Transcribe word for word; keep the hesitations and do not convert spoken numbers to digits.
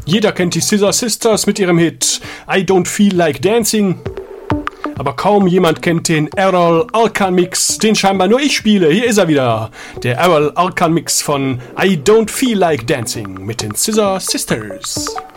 Jeder kennt die Scissor Sisters mit ihrem Hit I Don't Feel Like Dancing. Aber kaum jemand kennt den Errol Alkan Mix, den scheinbar nur ich spiele. Hier ist er wieder, der Errol Alkan Mix von I Don't Feel Like Dancing mit den Scissor Sisters.